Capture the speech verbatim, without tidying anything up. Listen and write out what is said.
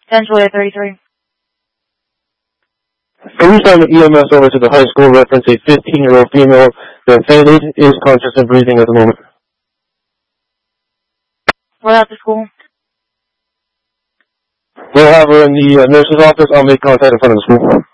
ten Juliet thirty-three. Can you send E M S over to the high school, reference a fifteen-year-old female that fainted, is conscious and breathing at the moment? What at the school? We'll have her in the uh, nurse's office. I'll make contact in front of the school.